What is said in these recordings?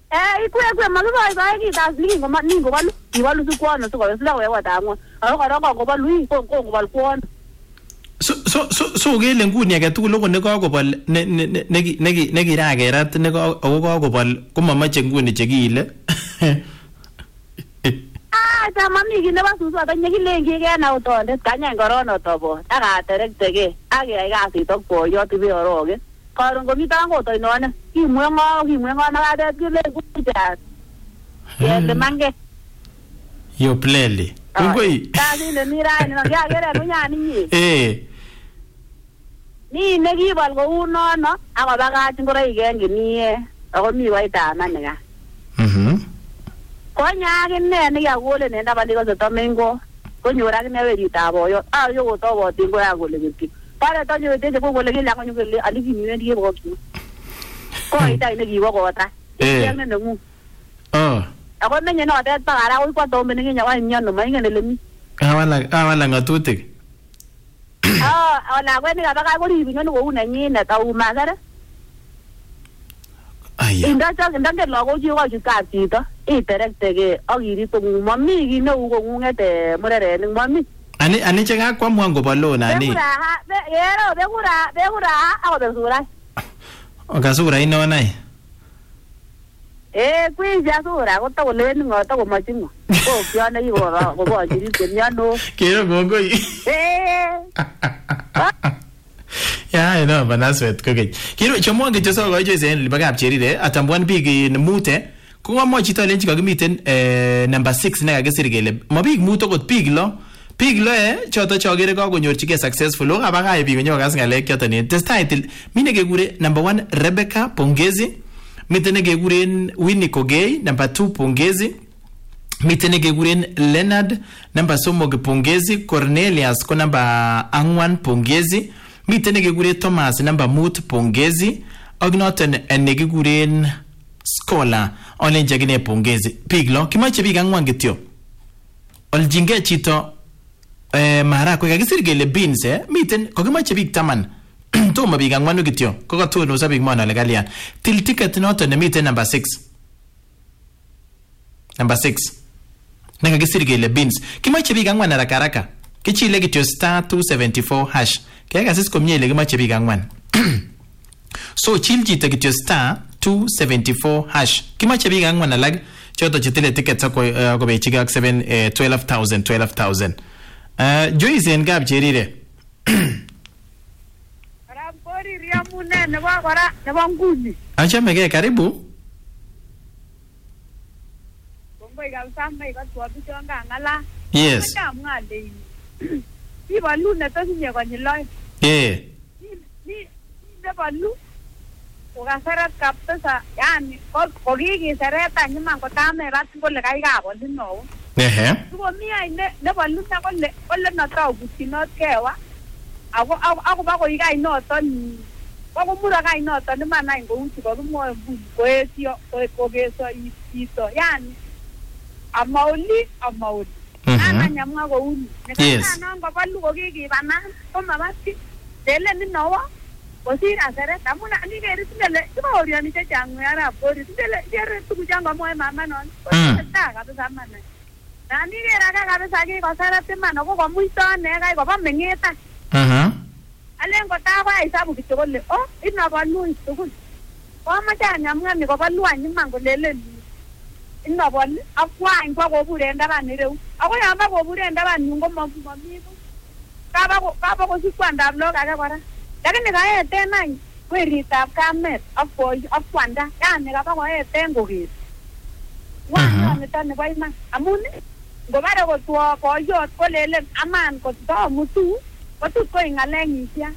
Ikwe makiboiboe kitas ningobalu ibalu sikwono sikobesla wewe tangwa akora ngobalu ngobal kwon so kele nguni age tugul ko ne kakobol ne kirakerat ne ako kakobol komamache nguni chekiile mami kit nebo suswot nyekilengi kena utondet kanya ngorono tobo akaterektege akiyai kasit ak boyot ibeoroge karon komito angotoinone kimwengo nakatet kile kuchat kele mange yo pleli ngoi kasinde mirani ngakere kunyani nyi ni nekibol kou nono akobakach ngoroik en kinie ako mi waitama nika konya akine nekakole nenda bandiko tomengo konyor akine weritab boyot ayo kotobotin ko yakole kityo pare tonyo weteje ko kole kile akonyo kele alikimwendi kebokyi koita nekibo kota yeng nengu ako menye notet pakara ko kwatombe nginya wa nyono mainge nelemi awala ngatutik ala kweni kabaka koribi nyono kou nenyine tau masere Inda logo ji ko ka tito iterektege akirito mami ki ne ugo ngete murere ning mami ani chenga kwa mwango balona ani bekura ako besura okasura ino nai kwija sura ko to le ngo to machingo ko kyana yigo ko bo jiri kenyano kero gongoi ya ino banaswet koge kiro chomonge choso ko joisen libagap cherire atambwan big mute ko ngamo chito lenchi kakimiten number 6 nekakisir kele mabik mut okot big lo choto chogere kakonyorchige successful okabakae bik nyokas ngalek choto ne testitle mine kekure number 1 Rebecca Pongezi mitene kekuren Winnie Kogei number 2 Pongezi mitene kekuren Leonard number 3 Pongezi Cornelius ko number 4 Pongezi mitene kekure Thomas number 5 Pongezi ak noton nekikuren Scholar online jagine Pongezi big lo kimache big angwan kityo oljinge chito marakwe kakisir kele beans miten kokimache big 10 toma big angwan kityo kokatono sa big mona legalian til ticket noton nemiten number 6 nekakisir kele beans kimache big angwan haraka kichile kityo star 274 hash kekasis komye ile kimache big angwan so chill chito kityo star 274 hash kimache big angwan alag choto chitile tickets ko bechiga 12,000 Joyce en gap cherire Rampori riamune nebo nguni achame karibu Bomboi kamsame ko tuabi chonga ngala yes ngale ibalu ne tosinye konyiloy ni debalu ukasarat kapsa yani kokikiseret anyman kotamerat kole kaikabol no tuko mia ne balu na kole natau butinot kewa ako bako ikai noton bako mura kai noton mana ngouti ko mo koesio kogeso ito yani amauli ana nyamwa ko uni nekana ngo balu kokikibana komabati dele ni nowa Osira sere tamuna ni ke ritele tuko oriani che changu ara pori ritele yere tuku changa moe mama non ta kabisa mana na ni ke raka kabisa ke ko sara temana ko muito ne kai ko mengeta alengo ta kwa isabu kitokole ina balu tukul ko macha nyamga ni ko balu anyi mango lele ina balu akwa ingwa ko bure ndaba ni reu ako yamba ko bure ndaba ni ngo mami kaba ko sikwanda blog aga kwara lakini kae tena weritab kamet akwanda yani kaba koe tengo kit wana mitane baima amun ngobare ko tuo boyot ko lelen aman ko to mutu ko ingaleng isya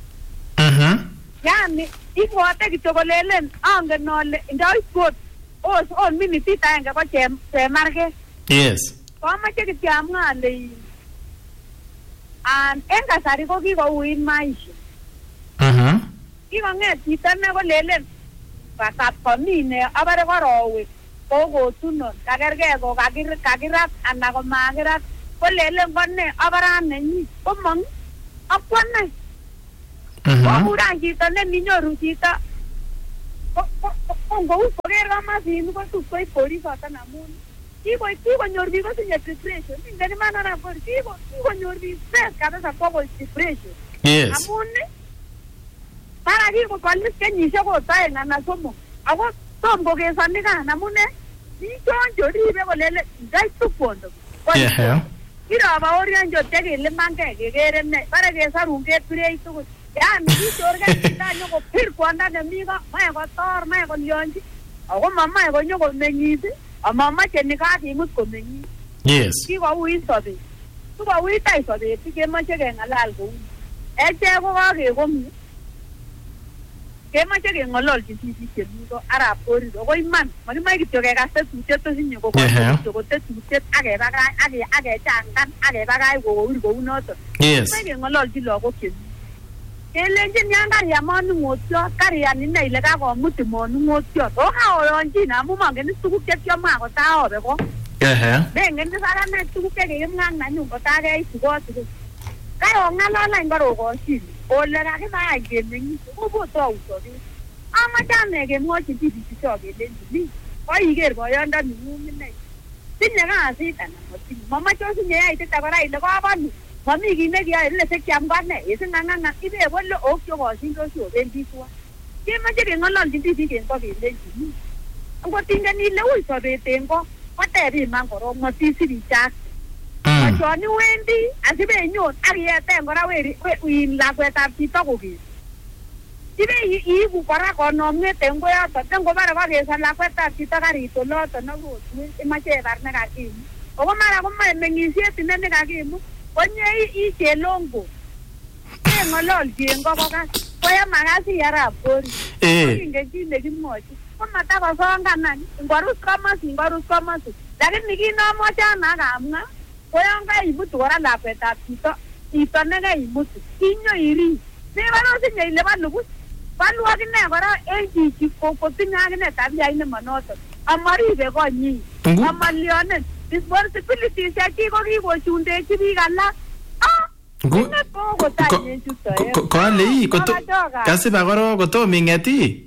yani ibwote kityo ko lelen angen ole ndoi sport on minute aenge ko chemarge yes komache kityo amwale en kasari ko kikouit maisha Iwange chitane ko lelen kasap komine abare korowe ko tunon kagerge ko kagirat ana ko magirat ko lelen konne abara nenyi komong akwane ko muran chitane ninyoru chita ngou koker kamasin ko tukoy polisota namun kikonyor biik kotinye depression ingen iman ana por kikonyor biik stress kabisa kwa depression yes amun para kikokolis kenyisiek ko taeng anan somok ako tom kokesoni kan amun chonjo ribe kolele ngaitu pondo kiraba orianjo tekele mange kekere ne para kesarun keturei tugul yani kichorgan tanyo ko pir kwanda nemiga mae ko tor mae ko lyonji ako mama ko nyoko menyisi amama cheni ka kimut ko menyi yes kikouit sobet kikouit ai sobet kemoche kengalal kou eche ko kakekomi kemoche kengololchi sisi chemiko arap korir ko iman makimoe kityo kekas tetutiet tosinye ko ko tetutiet akechangan akebakach kour kou noton moe kengololchi lagok chemi kelenjin yan kariam manung'otiot karian ine ile kakomutin manung'otiot o kaoyonchin amu mongen is tuguk chekiome akotaobe ko mengen is akane tuguk chekikimwak nanyun kotakeitu kot tugul kayong'alal any korokoshin ole kakibakach kemeng'is kobotou sobet amache ane kemwochin tibisicho kelenjin mi koiker boyondoning'ung ine tinye kasit anan motinye momoche osinye yaitita kora ile kobonu mami kit nekiyoe ile sekiam ko ane ising'ang'ang'a ibebole okyokoshindosi obendi tuwan kemoche keng'ololchin tibik en ko kelenjin angot ingen ile ui sobet en ko koteb iman korok motisirichak chon iwendi asibenyon ak iyeten kora lakwetab chito koker ibe iibu kora konomwet en koyoton ngobare kokesor lakwetab chito karit oloton akotue imache ebar nekakimu ako mara komoe meng'isiet ine nekakimut konye ichelongo keng'ololchi en ko kokas koya makas iyarap kori ingen kit nekimwochi komatakosongan any ngorus komosi lakini kit nomoche ana akamwa koyon kaimutu kora lakwetab chito nekaimutu inyo irib mebarosinye ile balubut balu akine kora en chichi kotinye akine tabiait nemonoton amaribe konyin amalyonen responsibilities chechik ko kikochundechi biik alak kole ii kasiba korok kotom ing'et ii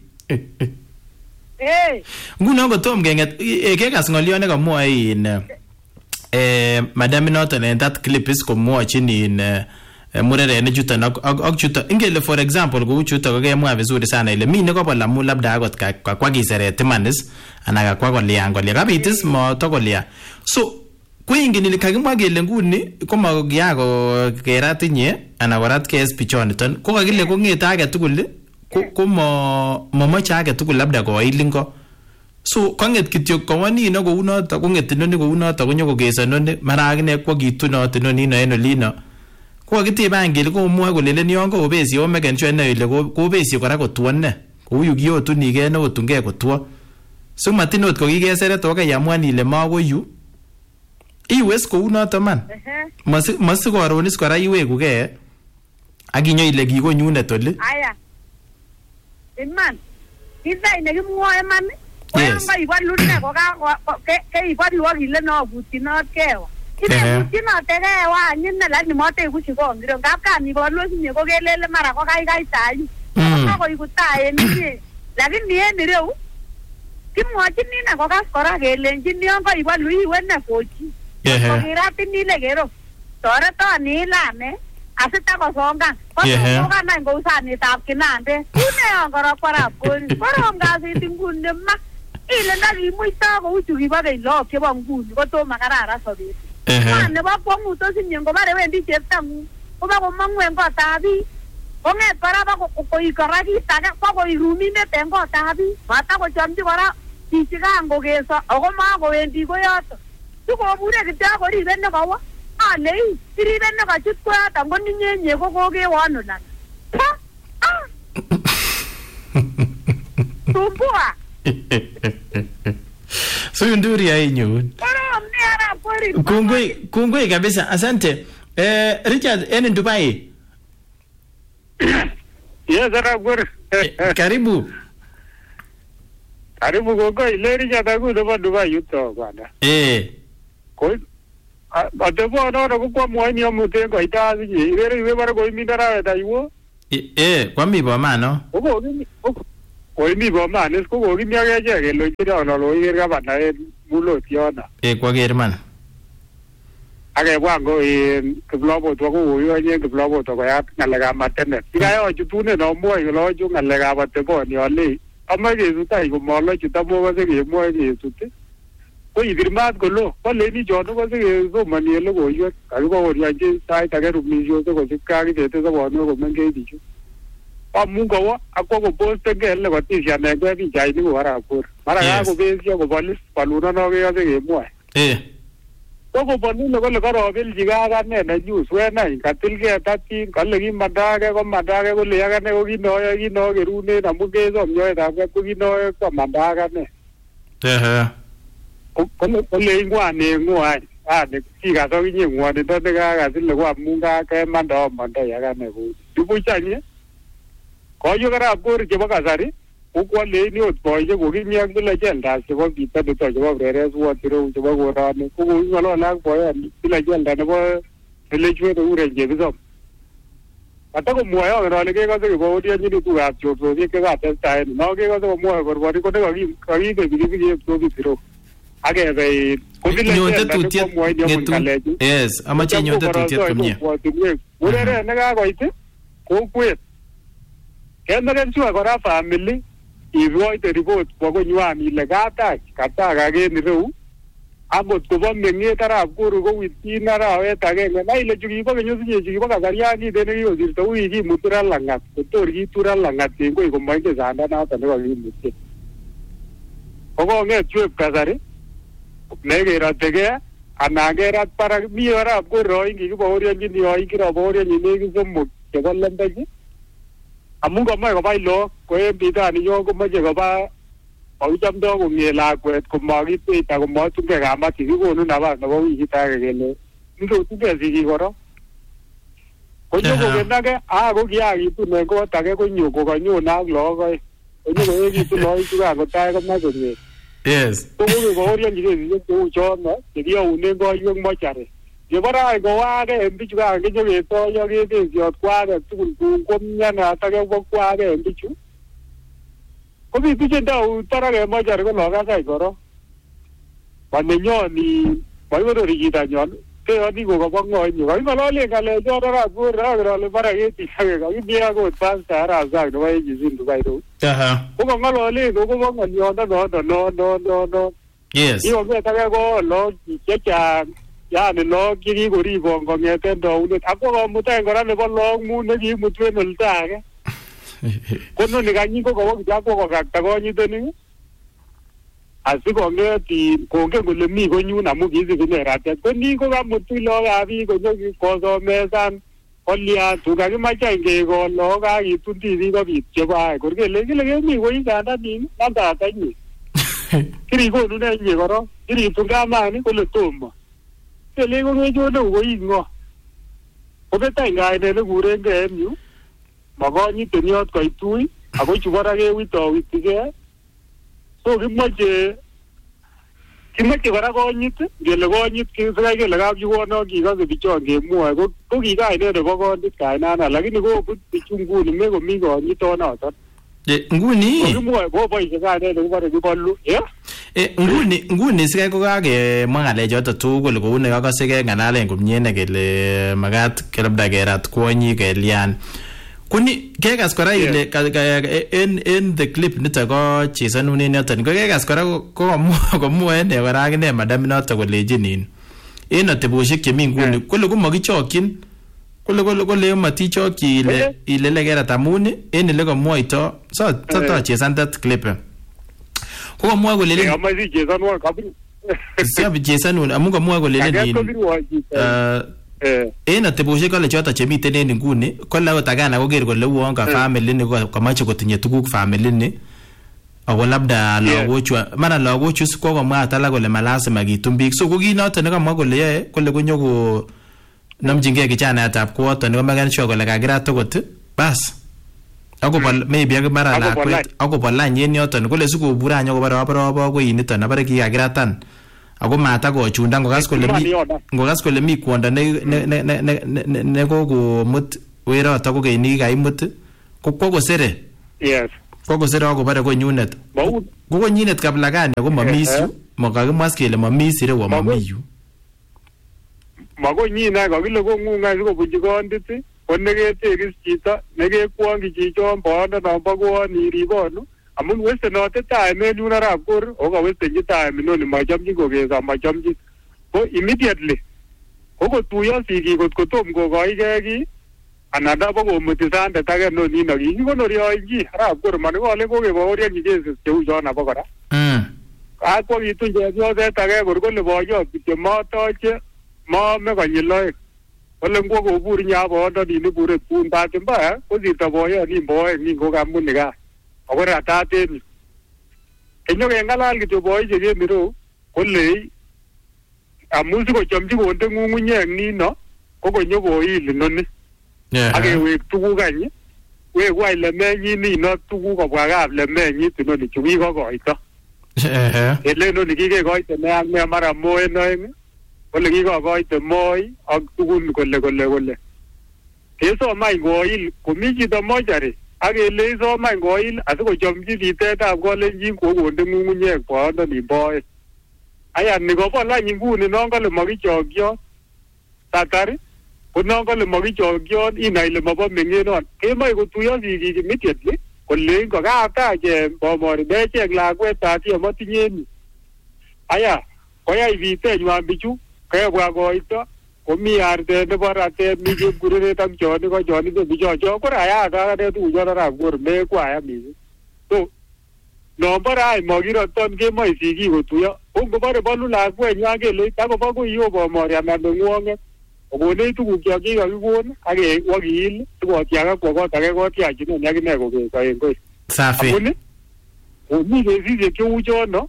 nguno kotom keng'et kekas ng'olyo nekamwoe in madam inoton en that clip is komwochin in murerenik chuton ak chuton ingele for example kou chuton kokemwa vizuri sana ile mi nekobol amu labda akot kakwa kiseret imanis ana kakwa kolya kabitis motokolya so koingen ile kakimwa kele nguni komakiya kerat inye ana korat kes bichoniton ko kakile kong'ete age tugul ko momoche age tugul labda koil ingo so kong'et kityo kowani ino kou noto kong'et inoni kou noto konyokokesanoni mara akine kwa kitunot inonino en olino ko kakitebe ngele komwoe kolelen yon koobesi omeken sure ine ile koobesi kora kotuon ne kou yu kiyotunigei nekotungei kotuo so matin ot kokikeseret okaiamuan ile makoyu iwes kou noto man masikoron is kora iwekugei ak inyo ile kikonyunet oli aya iman kizai nekimwoe man koyon kaibolune keibolwo kile nobutyinot kewa inebutyinote kewa anyine lakini motekushi kongiro ngap kanibolwesinye ko kelele mara ko kaikai tayu kokoiku taen inye lakini en ireu kimwochin ine kokas kora kelenjin yon kaibolu iwe ne kochi kokiratin ile kero toreton ilane asitakosongan kosongan any kou sanitab kinande kuneyon korok kwarap kori korom kasit nguni ma ile ndakimuito kou chu kibo keny look chebo nguni kotomo kararan sobet nebo kwong'ut osinye ngobare wendi cheptang'ung koba komong'u en kotab biik kong'et kora koik kora kit age kokoik rumindet en kotab biik matakochomchi kora chichi kan kokeso ako makowendi koyoto sikobure kityo akoribe nekowo alei iribe nekachut koyoton ko ninyenye ko kokewon olan tumbua Sunduri ainyun. Kungoi kabisa. Asante. Richard, en Dubai. Yes, Arabur. Karibu. Karibu kongoi. Le Richard aku doba Dubai yuto bwana. Koi atebo no kwa mwani omute ko itazi iwe bara ko imindara ta iwo. Kwa mi bo mano. koimi Bomanis ko kokimi ak echek kele chirolo loiker gavana en mulot yono. Kwaker man. Akebwa ngo in Kiplopotwo ko koyoenye Kiplopotwo koyat ng'alekab matenet. Kikayochutune nomwoe kole ochu ng'alekab ateboni ale amache kesutai komolochu tamokose kemwoe kesut. Ko ibir maat kolo koleni chon kose kesomoni ele koiwek kakibaorionchi sait age rumisiosiek kosipkei ak ichek sobonwek komengech bichu. Amu kowo akwo kopostengei ele kotishanengei pichainik ko Arap Kor. Mara kakobesio kobolis bolunono kekose kemwoe. Ko bonune kole karobelchi akane nenyus wenai katilgei tatin kale kimandage komandage kole akane ko kinokerunen amu kesom nyoetab kat ko kinoe komanda akane. Kole ingwane ngwany kikas akinye ngwonindo nekakakas ile ko amu kemanda amandai akane kou ibuchanye koyo Arap Kor chebo kasari kokwaleini ot boisiek kokimi ak villageldas chebo bitonito chebo Brereswot ireu chebo koroni ko koking'olole ak boyot villagelda nebo Villechwet nekikuren Chebisom. Katakomwoe angen ale kekose kibaorionjin tugukab chorsosiek chekatestai en no kekose komwoe Korkori ko nekakike pikipikit kobit ireu akebe ko villagelda nekomwoini amut ng'alechu. Yes, amache inyon tetutiet komie. Ureret nekakoit kokwet kemeken sure kora family iwoite report kwa konywan ile katagak en ireu akot kobo meng'et Arap Kor ko within arawet agenge na ile chu kibo keny osinye chu kibo kasarian kiten nekikosirto ui kimutu ra lang'at kotor kiitu ra lang'at en koi komoinge sanda noton nekakimutye. Ko kong'et chwep kasari nekerotegei anan kerat barak mi Arap Kor yoin kikibaorionjin yoin kirabaorionjin nekit somok chebo lembech amu komoe kobai lok ko en bitani yo komoche koba okichomdo komie lakwet komakipeta komotungei kamatik kikonu nafas nebo wikit age kele ngotungei sigik kora konyokokenage ko kiakitun en kot age konyo kokanyone ak lok oeng konyokoekitu lok chukan kotai komach komie. Yes. Ko kokebaorionji kesisiek cheu chono chekiyounen koiwek mochari yebara kowaage en bichu kan kenyoketoyo kebesiot kwage tugul komnyanat ake kwage en bichu kobitu chendau tarak en mochari ko lokasai koro manenyoni moiborori chitanyon keyoni kokobo ng'oinyu kaking'ololen ng'alechon Arap Kor aker ale mara ketisake kakimi akot pasta Arap Sang nebo AGC Dubai rou ko kang'ololen kokobo ng'oliondo no. Yes. Kikong'et ake ko lok chechang yani lok chekikoribon kong'eten taunet akwo komutain kora nebo lok mut nekiimutu en oldo age ko noni kanyi ko kowo kityo akwo kokakta konyitenik asikong'et kongen kole mi konyun amu kiisib ine ratet ko ni ko kamutu lokab biik konyokosomesan kolya tukakimache ngekol lok akitun tibik kobit chebo ai kor kele kile kemi koi sandanin nandatanyi kirikonu ne inye korok kiritun kamani kole tomo kele ko kechone koi ng'o kobetany kainet nekurengei en yu makonyiteniot koitui ako chu kora kewitowitikei so kimache kora konyit ngele konyit sikai kele kapyukono kikose bichon kemwoe ko ki kainet nebo kondit kainana lakini kobut bichu nguni mekomi konyitonoton nguni kokimwoe koboishe kainet nekibore kibolu nguni sikai ko kakemwa ng'alechoto tugul kou nekakose keng'alalen komie nekele makat labda kerat kwonyik kelyan kuni kekas kora ile en the clip nito ko chesanunen yoton ko kekas kora komwoe ine kora akine madam noto kolechin en atebosiek chemi nguni kole komakichokyin kole matichokyi ile lekerat amun en ile kamwoito soto chesan that clip ko kamwoe kolelen chesanun amun kamwoe kolelen en atebosiek kole choto chemiten en nguni kole akot akana koker kole uon ka family ni komoche kotinye tuguk family ni ako labda lagochu mara lagochu kokomwa alak kole malasima kitun biik so ko kit noto nekamwa kole yoe kole konyoko namjingei kijanayatab kwoton nekomeken sure kole kakirat okot bas akobol maybe ak mara lakwet akobol any en yoton kole sikobur any akobore aboro koi niton abore kikakiratan ako matakochunda ngokas kole mi kwondo ne kokomut weroto kokeny nekikaimut ko kokosere kokosere akobare konyunet ko konyinet Kaplagani ako mamisu makakimwas kele mamisire wa mamiyu makonyina kakile kongunga sikobunchi kondit ko neketekis chito nekekwongi chichon bondo nombo kwoni iribonu amun westenote time en yun arap kor o kawestenchi time inoni machamchin kokesa machamchin ko immediately ko kotuyo sigik kot kotom kokoigei ki anan da komuti sandet age nonino kikikonoriochin arap kor manikole kokebaorianchi cases cheu chon abokora akwo kitun chepyoset age kor kole boyot kityo motoche moome konyil oeng kole ngwo kobur nyabondoni bure tun bahati mbaya kosirto boyonin boeng nin kokamuni gaa ako ratat en yu kenyokeng'alal kityo boisiek en ireu kole amun sikochomchi konde ng'ung'unyek nino ko konyokoil inoni akewek tuguk any weku any lemenyin nino tuguk kobwa kap lemenyit inoni chu kikokoito kele inoni kikekoite ne ak ne mara moen oeng kole kikokoite moi ak tugun kole kesomany koil komi chito mochari ak kele isomany koil asikochomchi bitetab kolenjin kokonde ng'ung'unyek boondoni boen aya nikobol any nguni non kole makichokyon tatari ko non kole makichokyon inai ile mobo meng'enon kemoe kotuyo sigik immediately kolein kokatach bomori mecheng lakwet tatie motinye ni aya koyai bitenywan bichu kebwa koito komi artet nebo ratet mi chepkureret ak choni ko choni ko bichocho ko rayat akane tukuchon arap kor mekwaya mising so nombo rai makiroton kemoe sigik kotuyo ko ngobore bolu lakwenywan kele takobo koiyo bomori anan neng'wong'et okonech tuguk chok chekakikon ak wakiil sikotiakak kwo kot age kotiachinen akine kokeso en koi safi amun komi kesisiek cheu chono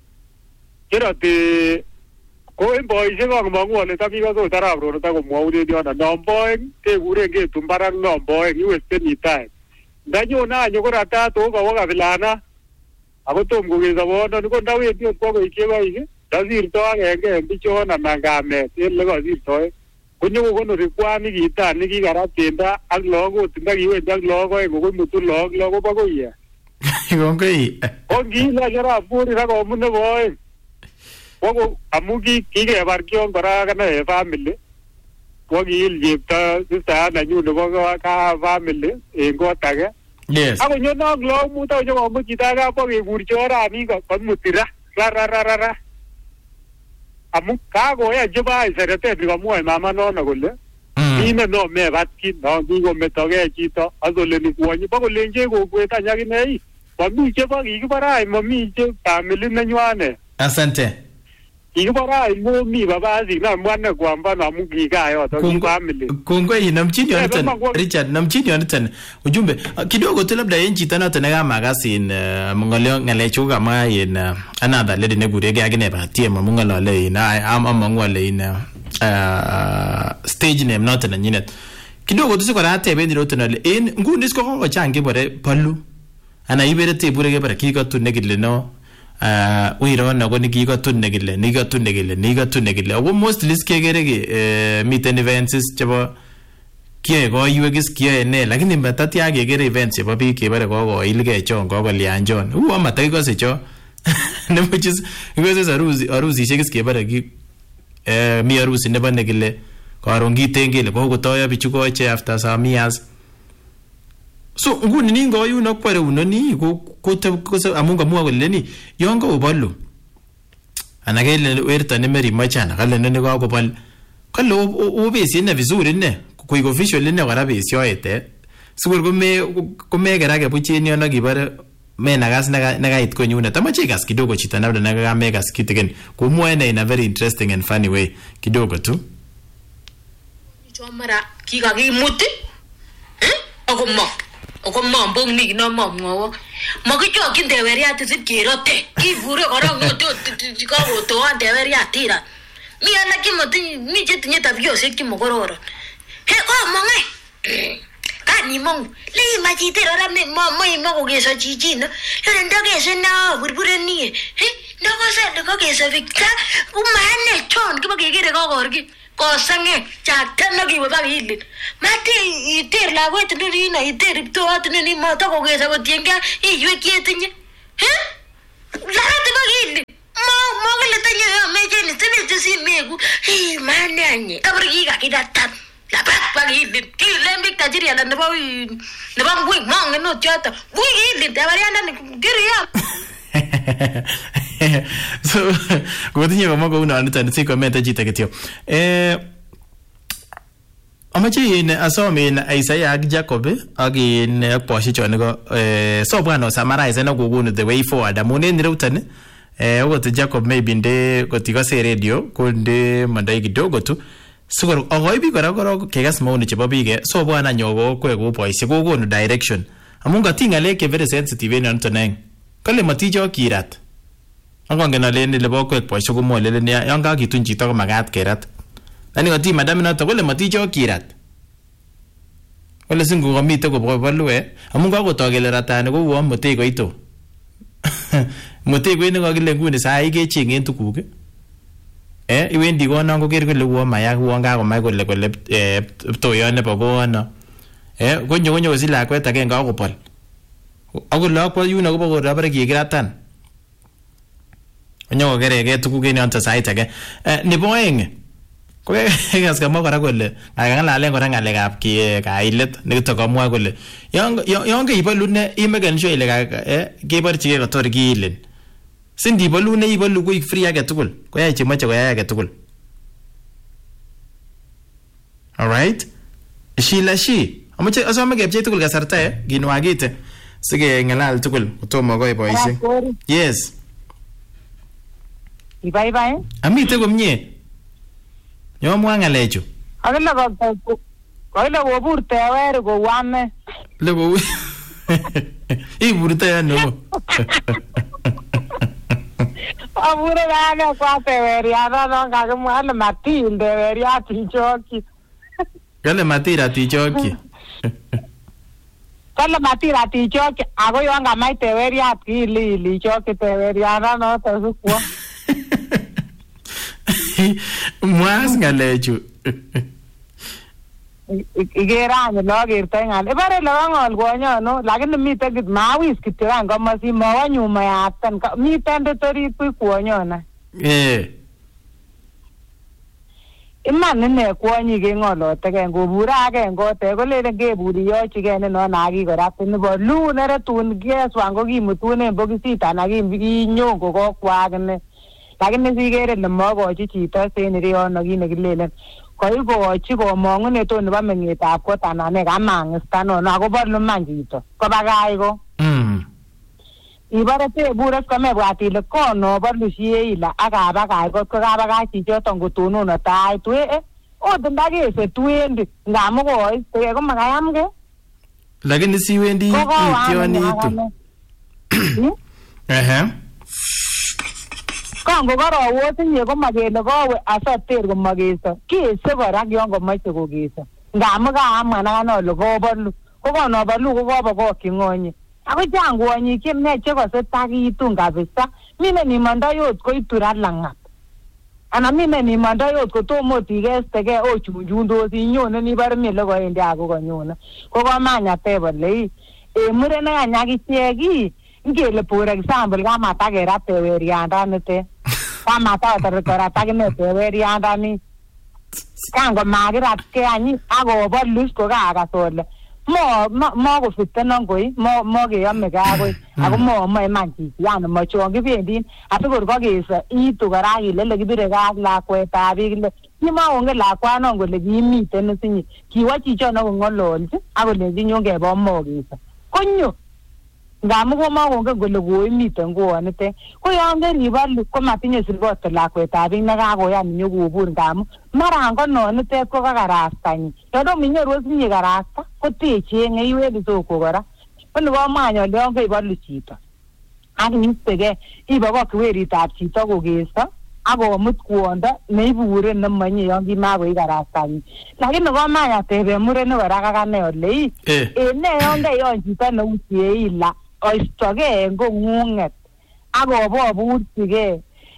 cheroti ko en boisiek akomong'u ale tam ikose arap Rono takomwounen yono nombo oeng kekuren ketun barak nombo oeng iwesteni time ndanyone any ko ratat o kawo kabilana ako tom kokeso boondoni ko ndawendi ot kwo koitye koik ndasirto agenge en bichon anan kamet en lekosirtoe konyokokonori kwani kitan nikikarat benda ak lagok ot ndakiwendi ak lagok oeng kokoimutu lagok kobo koiya kongoi ko ngiilach arap Kor akomu nebo oeng ko amu kikebar kion kora akane family ko kiil chepto sister nenyu nebo ka family en kot age yes akonyo nok lagok mut akonyokomut chito age akwo kekurchi orani komuti ra amu kakoyan chebo seretet nikamwoe mama nono kole mine no mebat kit no kikometogei chito asoleni kwonyi bokolenjech kokwet any akine mami chebo kikibarai mami che family nenywanet asante kikibarai momi babasik na mwane kwamba amu kikayoto ki family kongoi namchini yoniton Richard namchini yoniton ujumbe kidogo tu labda en chito noton nekamakasin ng'alechu kamwa in another lady nekurege akine batie mamung'alole in amang'u ale in stage name noton nenyinet kidogo tu sikora ateben iroton ale en nguni ko kokochang kebore polu ana ibere tebure kebore kikotun nekile no wiron ako nikikotun nekile ako mostly skegere miten events chebo kiyoe koiwek kiyoe ne lakini matatia kekere events chebo biik kebore kokoilgei chon kokolianjon matakikose cho nemuchis ikose arusisiek kebore mi arusi nebo nekile karon kiten kele kokotoyo bichu koche after some years so nguni ningo yuno kwere unoni ko amun kamwa kole ni yon ko bolu anakele werta ne meri machana kale nene ko bol kale obesi ne vizuri ne ko official ne kora besio ete sigur ko me gerage buchini yono kibare me nagas nakait ko nyuna tamache gas kidogo chita na naga megas kitegen ko muene in a very interesting and funny way kidogo tu chomara kikakimuti ako mambo ni no mamwo makichokyin teberiat sipkerote kibure korong to teberiat tira mi alak kimoti mi chetinye tabiosiek chemokororon he monge kani mong le machitero ramne mo kokeso chichino le ndokese na burbure ni he ndokose ko keso vikta umane chon kiba kekere kokorki Kosange chakten nakiwe bakilin. Mati iter lakwet nino iter iptoat nini mata kokesa kotienge iywek chetinye. Lahat bakilin. Mogele tanye meje ni tene simegu. Mane anye. Kabri kidatan. Lapat bakilin. Kilembik tajiri ala nebo ngwing monge no chata. Bakilin tabariana ni kiriya. So kotinye komwa kou noniton si komete chito kityo. Amache in asome in Isaiah ak Jacob ak in boisichon ko sobwan summarize na kokonu the way forward amun en ireuton okot Jacob maybe nde kotikose radio konde mandai kidogo tu sikor akoi biik kora korok kekas maoni chebo biik sobwan anyo ko boisie kokonu direction amun kating ngalek che very sensitive en yoniton aeng kole maticho kirat. Angongen ale ni lebo kwek boisio ko molelen yan kakitun chito ko magat kerat. Nani ngati madam noto kole maticho kirat. Kole singu komite ko bolue amun kakotok kele ratani ko uo motei koito. Motei koine kakile nguni sai kechingen tuguk. Iwendi kono koker kole uo mayak uo kakomach kole ptoyon nebo kono. Konyo kosich lakwet agenge akopol. Ako lakwa yuno kobo korabare kikiratan. Onyo kerege tuguk en yon sait age. Nebo oeng ko kekas kamwa kora kole akangalalen kora ngalekab kailet nekitokomwa kole yon keibolune imeken sure ile keborchige kotor kiilen. Sindibolune ibolu kuik free age tugul koyai chemoche koyai age tugul. All right? Shi amoche asome kepchei tugul kasarta kinwagite sige ngalal tugul kotomo koe boisie. Yes. Bye. Amite komie. Yo mwa ngalechu. Akila ko burte wer ko wane. Lego. Burte no. Abure gane kwa wer ya no kakimwa le matinde wer ya tichoki. Kale matira tichoki. Kale matira tichoki ako yo ngamaite wer ya kilili choki te wer ya no tasukwa. Mwas ngalechu. Igeranye logerta ngal. Ibare lawangol konyo no lakini mite kit mawis kityo kan komasi mawa nyuma ya atan mite ndotori konyo na. Iman ne kwonyi ke ngolote ke ngobura age ngote kolele ngeburi yochige ne no nagi korat nebo lu nere tun geswan ko kimutune bokisita na kinyongo ko kwagne. Lakini sigere le mogochi chito seniri ono kine kilelen koi kochi komongune to nebo mengetab kot anan ne kamangista no akobo luman chito kobagai ko ibare tebure komebwat ile kono bolusie ila akabagai kot ko kabagai chichoton kotonono tai tue ot ndagese twendi ngamu koi tege ko makayamge lakini siwendi ityonitu Kango karawo tinye ko makele kowe asater ko makeso kese kora yon komoche kokeso ngamu kaamwa nakano lokobolu ko kono bolu ko kobokokyi ngonye ako chang kwonyi kimne chekose takitun kabisa mine nimondoi ot koitu rat langat ana mine nimondoi ot kotomo tikestege ochunchundos inyone nibare mile koendi ako konyone ko komanya tebole murene kanyakicheki ngele for example kamatakerat weriandanite kamatakerat akine weriandani kango makirat ke anyi akobolus ko kakas ole mo kofitenon koi mo keyome kakoi ako mo iman chiti yani machon kibendin asikor kokeso itu kora kilele kibire kak lakwetab biik kile kimakongen lakwanon kole kimiten isinye kiwo chichon akong'ololchi akolenji nyon keba mokeso konyo ngamu komakongen kole koimiten koonite ko yon keribolu komatinye sirkoto lakwetab biik nekakoyan nyokobur ngamu mara ngononitet ko kakarastanyi yodo minyoru osinye karasta kotechenge iwendi soko kora koni komwany ole yon keibolu chito ak nistege ibokokyi weritab chito kokeso akomut kwondo neibure nemonye yon kimakoi karastanyi lakini komwany atebe murenik kora kakane ole ne yon keyon chito neusie ila oistoge en kong'ung'et akoboburchige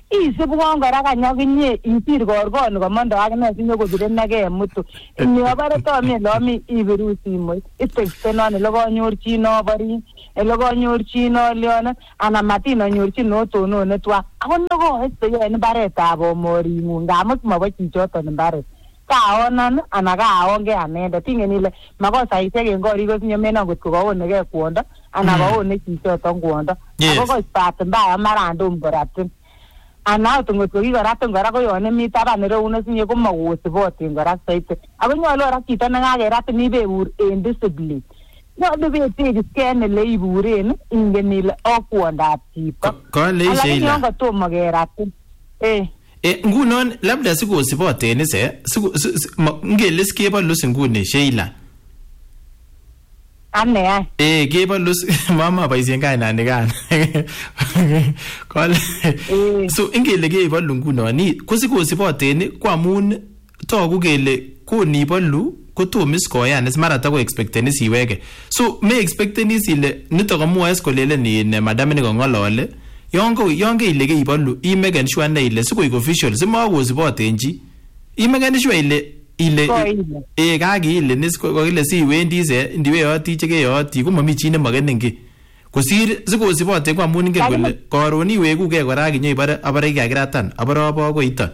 isibwon kora kanyakinye isir korkoni komondo akine sinyokobirennake mutu iniyobore tomie lomi ibiru simoit itekstenon ele konyorchino borin ele konyorchino leon anan matinonyorchin otonone twa ako nekoestege en mbaretab omoring'ung ngamun mobo chichoton mbaret kaonan ana kaonge anendet ingen ile makosaisiek en korik kosinye menon kot ko kaonege kwondo ana kaone chichoton kwondo ako koisbat mbaya marandum koratin ana ot ngot ko kikoratin kora ko yon mi taban ireu nesinye komokosibotin kora soiti ako nyolu kora chito nekakeratin ibebur en discipline nyolu betekiske en ele iburen ingen ile okwondab chito alakini yon kotomo keratin ngunon labda sikosiboten ise ngele sikebolus nguni Sheila ane kebolus mama boisien kainani kan so ingele kebolu ngunon kosikosiboten ko amun togu kele konibolu kotomis koyan mara tako expecten siweke so me expecten ile nito kamwoe kolelen in madam ni kongolole yon ile keibolu imeken sure ne ile sikoik official simakosibotenchi imeken sure ile kakiile kokile siwendi ndiweyoti chekeyoti komomi chi nemokenin ki kosir sikosiboten ko amun ingen kole karon iwekukee kora akinyoibore abore kakiratan abore abo koiton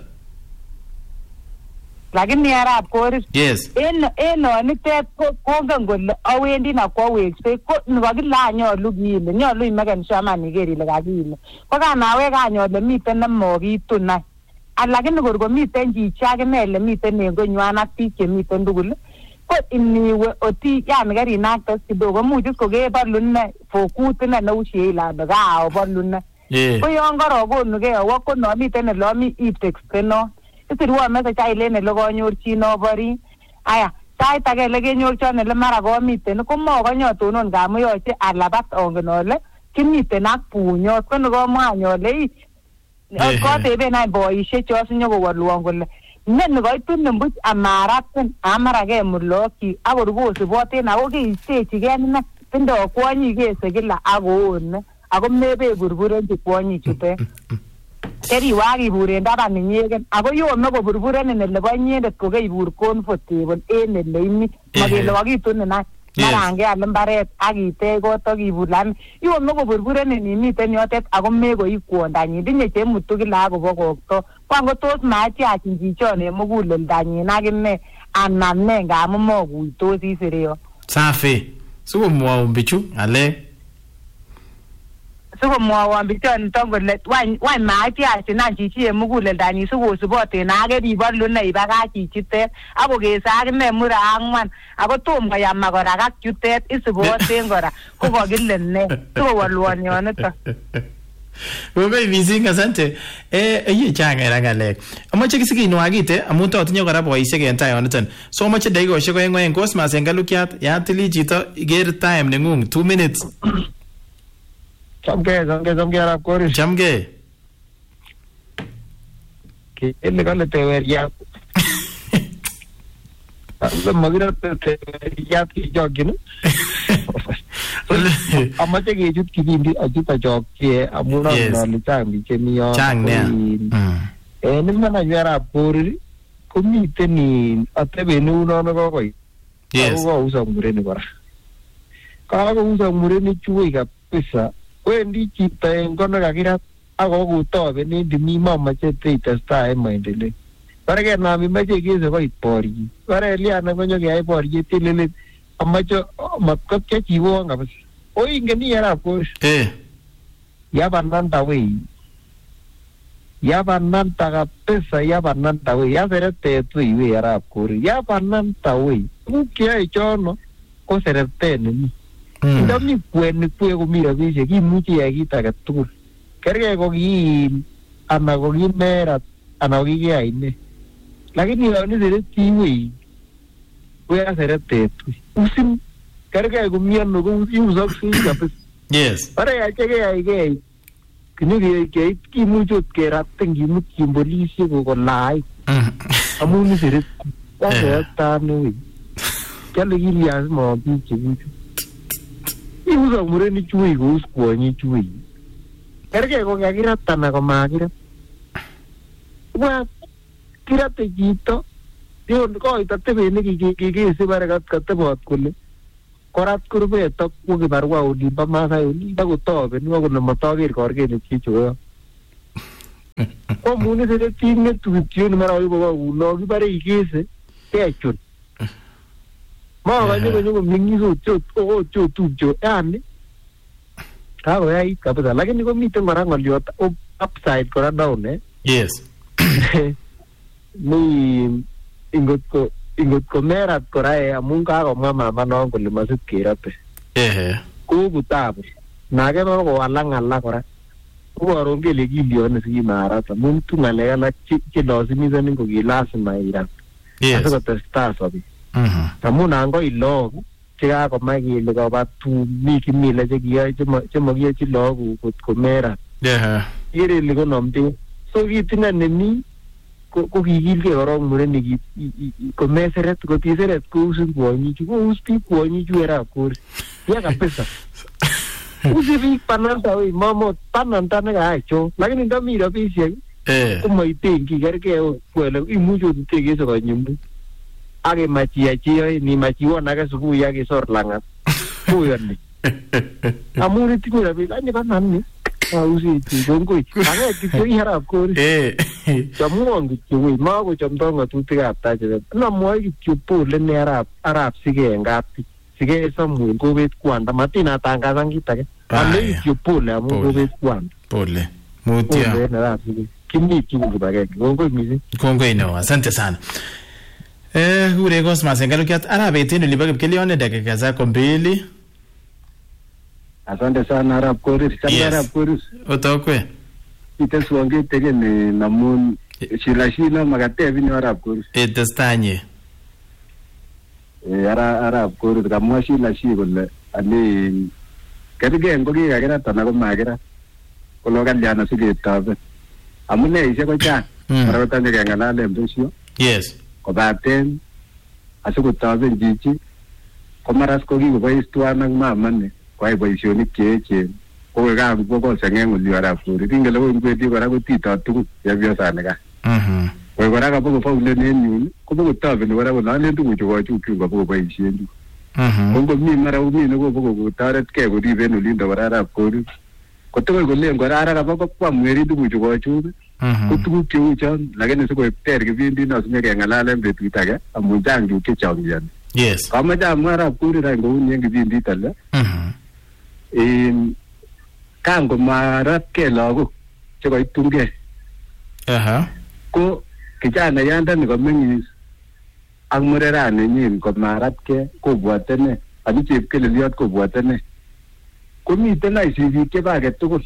lakini arap koris yes en onitet kongen kole awendi nakwawekse ko nikakile anyolu kiile nyolu imeken sure man iker ile kakiile ko kanawek anyole miten nemokitun lakini kor komiten chichi akine ele miten en konywan ak biik chemiten tugul ko iniwe oti yani kerinakte kidogo much kokebolu ine fokut ine neu Sheila kaobolu ine ko yon korokonugee owo ko nomiten ele omi itekstenon isirwon message ailen ele konyorchino borin aya sait age ele kenyorchon ele mara komiten komokonye atonon ngamun yoche alabat ongen ole kimiten ak bunyot ko nekomwa anyole koteben any boisiek chosinye kowolwon kole neni koitun buch amaratin amara kemulokyi akor kosiboten ako keistechigee ine tindoo kwonyik kese kila akoone ako mebeburburenchi kwonyichutet keriwe akiburen taban inyeken ako yome koburburenin ele bo inyendet kokeibur comfortable en ele imi makele kokitunin any maran keal mbaret akitech kot akibur lakini yome koburburenin imiten yotet ako mekoi kwondanyin tinye chemutu kila akobokokto kwan tos matiachin chichon en muguleldanyin akine anan ne ngamun mokuitos isireyo safi sikomwoun bichu ng'alek sikomwowon bichoniton kole wany matiachinan chichi en muguleldanyin sikosiboten ake ribolu ine ibakach chichitet akokese akine mura ang'wan ako tom koyama kora ak chutet isiboten kora ko kokile ne sikowolwon yoniton Kongoi mising asante iye chang era ng'alek amoche sikinwakite amun totinye kora boisiek en tai yoniton so amoche dakikosiek oeng Cosmas en kalukiat yatili chito iker time neng'ung 2 minutes Chamgei arap koris. Chamgei. Kele kale teweriat. Makira teweriat kijogin. Amache kechut kipindi achut achokye amun ale chang biik chemi yo. Chang nea. Nimana arap koris komiten atebe neunono kokoit. Yes. Kakousa murenik kora. Kakousa murenik chuoi kabisa. Wendi chito en kono kakirat ako kotoben en dimi mamache teitestai en maendeleo. Bara kenam imache kese koit boryet. Bara eliana konyo keyai boryet ilele amache matkopchechiwon kabisa. Ingen arap koris. Yabananda wei. Yabananda kabisa yabananda wei. Yaseretet wei arap koris. Yabananda wei. Kukiyai chono ko seretet nemi. Ndami kweni komi rabisiek kimuchi iyai kit age tugul kergei ko kiin ana ko kimerat ana ko kikiyai ne lakini yon iseret kiwei koya seretet usin kergei komiano ko usoksei kabisa yes bara yache keyai kinyo kimuchi ot keratin kimutyin polisiek kokolai amun iseret yaseretano kyale kilias mo biik chekichu iusa murenik chuoi kous kwonyik chuoi kergei ko kakirat ana ko makirat Wa kirate chito yon koito tebeni kikisi barakat katebot kole korat kurbet ak ko kibarua olimbo Masai olimbo kotoben wakone matoker korkenet chicho komune sere tinge tuition mara yubo uno kibare ikise kechun mawa nyoko mingiso chot tupcho yani kako yai kabisa lakini komiten mara ngoliot upside kora down yes ni ingot ko merat kora amun kakomwa mama non kole masip kerate ko tabu nage ma ko alangala kora ko aron gele gilione sigi marat amun tu ngale ala che lazimizani ko gilasima ira yes ko testa sabi amun ango ilo che ko magile ko batu mi kimile che giya che magiya che logu ko merat ire le ko nomde so gitina nemi ko kikilge korong murenik ko meseret ko tiseret ko usin kwonyi chu ko usti kwonyi chu era kuri ya kabisa usi big pananta we mamo pananta ne ga cho lakini ndo mira bisiek ko maitengi kerge kwele imucho tutege so kanyumbu age machia chio ni machiwa naga subu ya ke sor langat kuyani amuri tikura bila ni banani usi tungoi ane kitoi harap kuri chamuang kitoi mago chamtonga tutikap taje na moi kityo le ne arap sige ngati sige samu ko bet kwanda matina tanga sangita ke ame kityo pole amu ko bet kwanda pole mutia kimni kingu bagay kongoi no asante sana ure Cosmas Ngalukiat arabetini libake kilione dakika zako mbili. Asante sana Arab Koris. Arab Koris. Otokwe. Itasuange tege ni namun shila magate vini Arab Koris. Testanye. Arab Koris kamwa shila kule ani kerige ngogi kagera tana ko magera. Kulo kalyana sige tabe. Amune ise ko cha. Marota ne ngana mbesio. Yes. Ko baten asuko tabe jiji. Ko maras ko gi ko istuana mamane. Kwa boisionik cheechen ko ga ko sangen uli Arab Koris ingele ko ngwedi kora ko tito tugu ya biosane ka ko kora ka boko faule ne nyun ko boko tabe ne kora ko na le tugu ko chu ko boko boisien ju ko mi mara umi ne ko boko ko taret ke ko ribe no lindo kora Arab Koris ko to ko le kora ara ka boko kwa mweri tugu ko chu ko tugu chu chan lakini siko ter ke bindi na sunye ke ngalale betu tage amunjang ju ke chawyan yes kama jamu Arab Koris ra ngo nyengi bindi tala kango marat ke lago cheko itunge ko kijana yanda ni komengis ak murerane nyin ko marat ke ko bwatene abi chepkele liot ko bwatene ko miten ai sigi ke bage tugul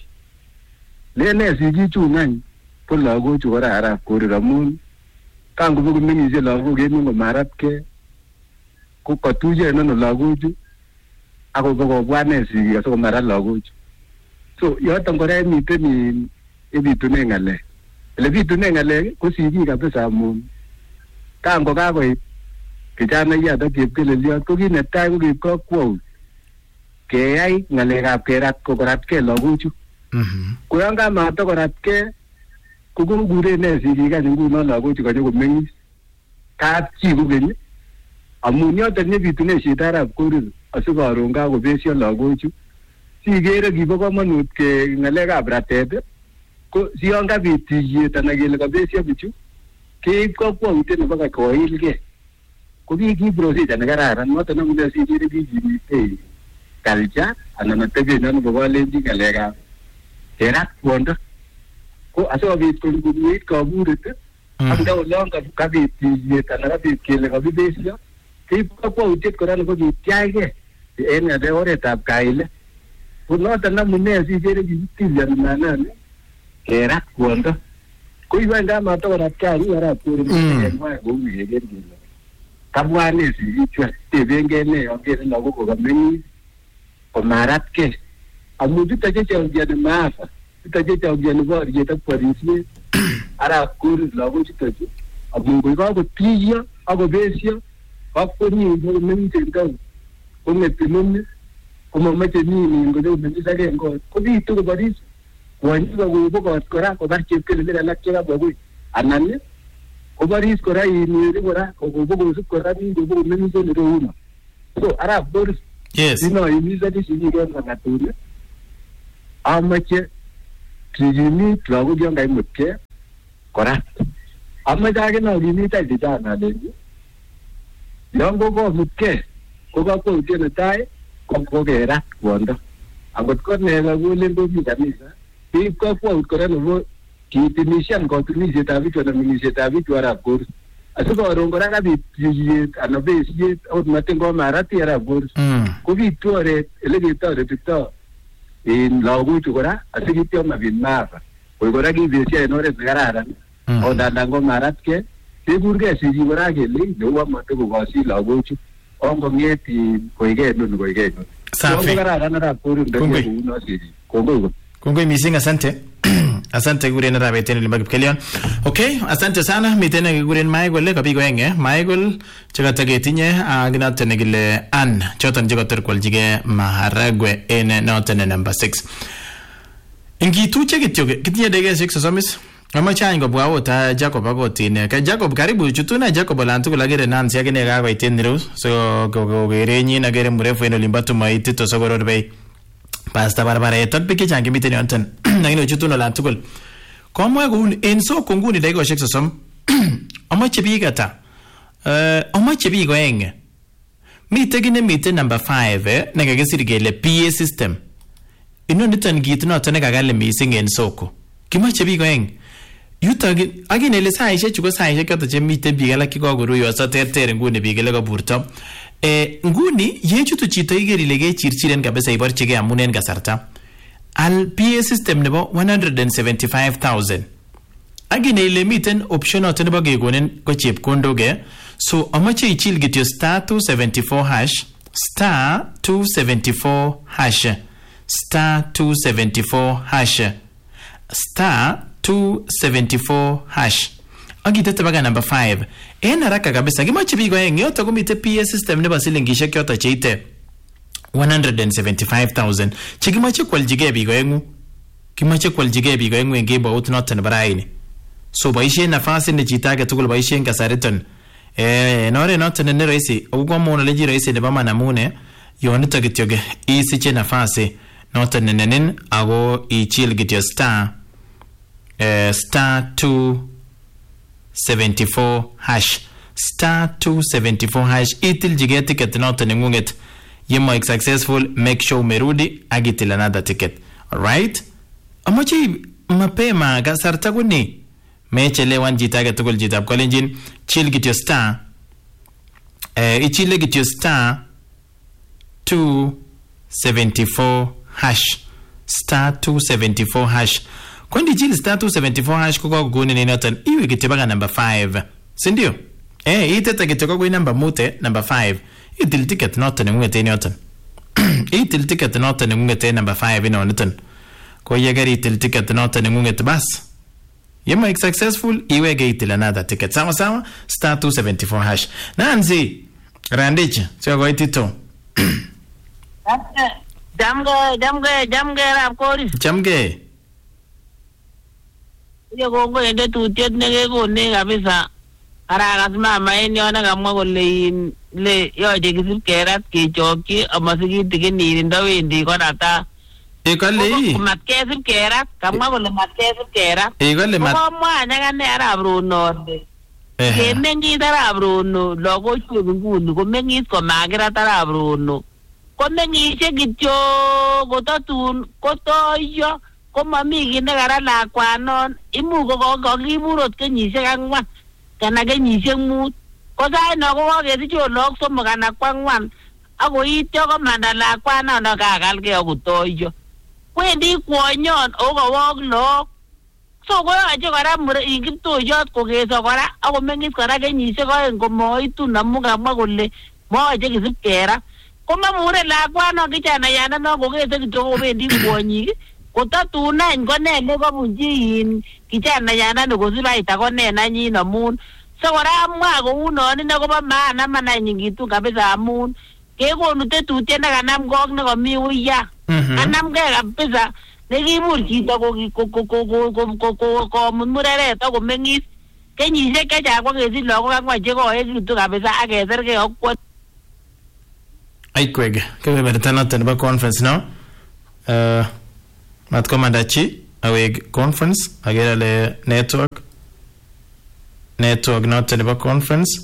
le sigi chu ngany ko lago chu kora Arab Koris amun kango bu mengis lago ke ni ko marat ke ko patuje no lago chu ako boko bwane sigi aso mara lago so yoto ngore miten ibitune ngale ele bitune ngale ko sigi kabisa mun kango kako kijana ya da kepkele liot ko kinetai ko kikokwo keyai ngalekab kerat ko korat ke lago chu ko yanga mato korat ke ko gure ne sigi ka nguno lago chu ko mengis ka chi ko geni amun yoto ne bitune Arab Koris asikaron ka ko besio lago chu sigere gibo komonut ke ngalekab ratet ko siyon ka bitiyet ana kele ka besio bichu ke ko kwonte ne baka koilge ko ki procedure ne kararan noto ne mune sigere bi kalja ana natebe nan bo waleji ngalekab kerat kondo ko aso bit ko nguit ko burete anda long ka bitiyet ana ka bit kele ka besio ke ko kwonte ko ran ko bitiyage en ade oretab kaile unoto na mune sigere gitiyan nanan kerat kondo ko iwanga mato korat kai Arab Koris ma go wiege gele kabwane sigichwa tebengene ogere lago ko gameni ko marat ke amudu taje chawjane maafa taje chawjane bor yeta polisi Arab Koris lago chitaje amungo ko tiya ago besio ko ni go meni tenga ko metinone como mete ni ngodo meni sage ngo ko bi to ko baris wani ko go ko kora ko bar chepke le la kera bogo anan kobaris kora iniri kora kobogosip kora biik kobogomeng'isen ireuno. So Arap Boris, yes, sinoimisa disiniken Ng'atuni, amache kikimit lagok yon kaimutkei kora. Amache akine akimit any vijana alenji yon kokomutkei ko kakwautiet netai ko kerat kwondo. Angot ko ne kakolen komi kanisa keib kakwaut kora nebo kiitimishan katunisiet bichu anan meng'isietab bichu Arap Boris. Asikoron kora kabit tuyet anan besiyet akot matin komarati Arap Boris. Kobitu oret eleketoretito en lagochu kora asikityo mabit maafa. Koi kora kibesyo en oret nekararan. O ndandan komaratkei kekurkei sigik kora kele neu amatokokoshi lagochu. Ongong'et koikei noni. Safi. Kararan Arap Boris ndonyo kouno sigik. Kongoi mising, asante. Asante kuren Arap Etienne Limba Kipkelion. Okay, asante sana. Miten kuren Michael kabiko enge. Michael chekataketinye akinoton nekile Ann choton chekotor kwaljige maharagwe en noton number 6. Ingituche kityo kitinye dakikaishek 30. Amache any kobwa ot Jacob akotin. Jacob karibu chutuna Jacob olantugul akere Nancy akine kakoit en ireu. So kokerenyin akere mrefu en olimbo Tumaiti tosokoror bei. Pasta barabaret ak biik chechang chemiten yonton lakini ochutun olantugul komwa kouni en soko nguni dakikoshek 30 amache biik ata amache biik oeng miten kit nemiten number 5 nekakisir kele PA system inoniton kit noton nekakali mising en soko kimache biik oeng yutok akinele saishek chu ko saishek choton chemiten biik alak chekakoruyoso terter nguni biik ele kaburto nguni yechutu chito iker ile kechirchiren kabisa iborchigei amun en kasarta al PA system nebo 175,000 akine ile miten option noton nebo kekonen ko chepkondok so amache ichil kityo star 274 hash star 274 hash star 274 hash star 274 hash akitete baka number 5 en haraka kabisa kimache biik oeng yoto komite PA system nebo silingishek yoto cheite 175,000 chekimache kwaljigei biik oengu kimache kwaljigei biik oengu en kebout noton baraini so boisien nafasi ne chito age tugul boisien kasariton en oret noton ne rahisi ukwamon ole ji rahisi nebo manamune yonito kityo isiche nafasi noton nenenin ako ichil kityo star 274 hash star 274 hash itiljige ticket noton nengunget yemoik successful make sure merudi agitil another ticket. Alright, amache mapema kasarta kuni mechelewan chito age tugul chitab kolenjin chill kityo star ichile kityo star 274 hash star 274 hash Kwendi chill star 274 hash kukokunin inoton iwe kityo baka number 5 sindio itete kityo kokoi number mute number 5 itil ticket noton nengungete inoton itil ticket noton nengungete number 5 inoniton ko yekari itil ticket noton nengungete bas yema successful iwege itil another ticket sawa sawa star 274 hash Nancy Randichi sio koitito jamge Arap Boris jamge ye kongo ende tutiet nekekone kabisa arakas mama en yon akamwa kole le yoche kisip kerat kechokyi amasikitikini ndowendi konata kole matkesip kerat kamwa kole matkesip kerat kole komwa nyakane Arap Rono kemengis Arap Rono logoiwek nguni komengis komakirat Arap Rono komengishe kityo kotatun kotoyo komami kit nekara lakwanon imuch kokakibur kenyisiek 4 kana kenyisiek 5 ko saino kokakesich lagok 3 kana 4 akoityo komanda lakwanon akakalgei akotoyo wendi kwonyon okowok lagok so koyoche kora Kiptoiyot kokeso kora akomengis kora kenyisiek 2 komoitun amu kamwa kole moche kisip kera komamure lakwanon kijanayanon kokese kityo kobendi kwonyik kotatunany kone nekabunji kijanayanon kosibaita kone nanyin amun so kora amwa kounon ine kobo maana mananyin kitun kabisa amun kekonu tetutiet nekanam kok nekami uya kanamgei kabisa nekibur chito komut mureret akomengis kenyisiek chechang ko kesich lagok angwan chekoekitu kabisa ak kesergei ak kwony. Aikweg kebeberta noton nebo conference no mat komanda chi aweg conference agere network noton nebo conference.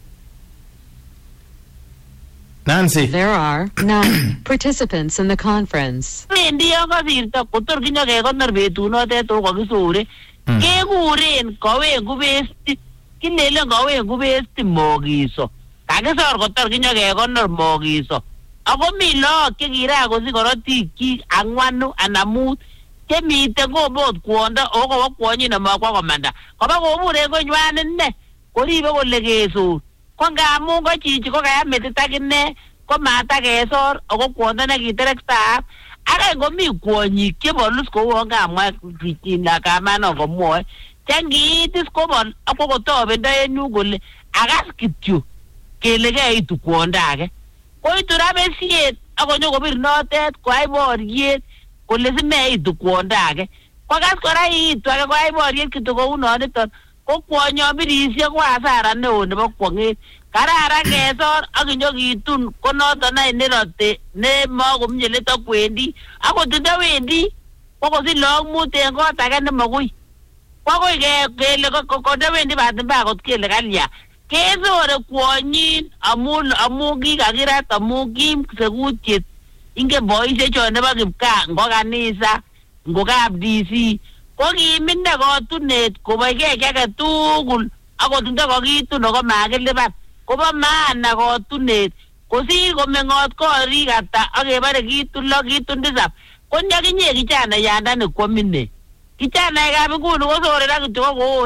Nancy, there are 9 participants in the conference. Ndiyo kasirto kotor kinyokekonor betunotet ko kisore kekuren kawengu besti kinele kawengu besti mogiso kakisor kotor kinyokekonor mogiso ako mi look chekira kosich korotik chi angwanu anan mut chemite kobot kwondo ako kobo kwonyi nemakwa komanda koba kobur en konywan ine koribe kole kesor ko ngamun ko chichi ko kaya metit akine ko matakesor ako kwondo nekiterektaat akai komi kwonyik chebolus kou ngamwa kitinda kamano komwoe changiitis kobol ako kotobendo en yu kole akas kityo kele keitu kwondo age koitu rabesiet akonyo kobir notet koai boriet kole simeitu kwondo age kokas kora iitu age koai boriet kityo kou noniton ko kwonyo birisiek ko hasara neo nebo kwong'et kararan kesor ak inyokitun ko noton any nerote ne makomye let akwendi akot ndawendi kokosich lagok mut en kot age nemakoi kwakoi kele kondawendi bahati mbaya kot kele kalya kesore kwonyin amu kikakirat amu kim sekutiet ingen boisiek chon nebo kipkaa ngo kanisa ngo kap DC ko kimine kotunet koboigei ki age tugul akot ndakakitun ako makilipan kobo maana kotunet kosir komeng'ot korik ata akebare kitun lo kitun tisap ko nyakinye kijana yandani kwamine kijanaekab nguni kosorera kityo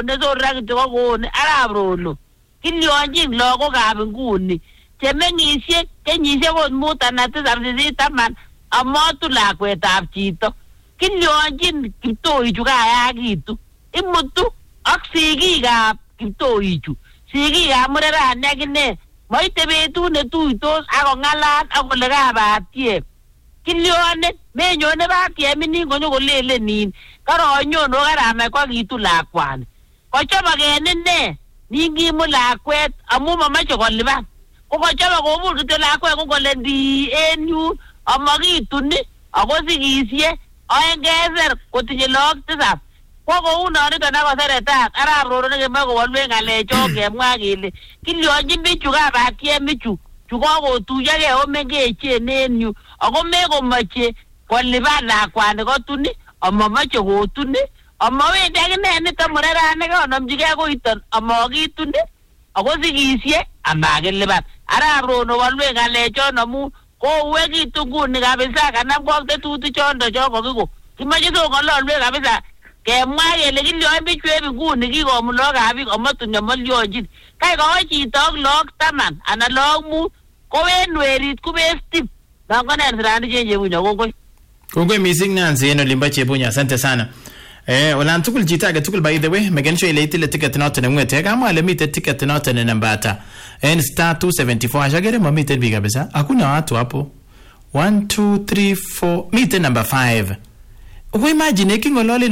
kokoone arap Rono kilyonjin lagokab nguni chemeng'isiek kenyisiek ot 5 anan 7 8 10 amatu lakwetab chito kilyonjin kiptoichu kayakitu imutu ak sigikab kiptoichu sigikab murerani akine moite betut netuitos akong'alal akole kabatiem kilyone menyone batiem inin konyo kolelenin karonyono karamach kwakitu lakwani kochoboken ine ningimu lakwet amu mamache kolipan ko kochobo kobur kityo lakwet ko kole ndi en yun amakituni ako sigisie oeng keser kotinye lagok 7 ko kou noniton akoseretat arap Rono nekemoi kowolwech ng'alecho kemwa kele kilyonjin bichu kabatiem bichu chu kokotuyokei omengechen en yu ako mekomoche kolipan lakwani kotuni amamache kotuni amawendi akine nito murerani konomchigei koiton amakituni ako sigisie amakilipan arap Rono wolwech ng'alechon amu kouekitu nguni kabisa kanam kok tetutik chondo cho kokiko kimoche song'ololwech kabisa kemwa kele kilyon bichu en nguni kikomut lagokab biik amatun amolyonjin kai kowo chito ak lagok 10 anan lagok 5 kowen werit kubes tip nangonen sirani Chebunya kongoi mising Nancy en olimbo Chebunya asante sana. Olan tugul chito age tugul by the way megen sure ile itile ticket noton ngwete kama ile mite ticket noton namba ata en star 274 ashagere mamite biga kabisa hakuna watu hapo 1 2 3 4 mite number 5 uko imagine kingolole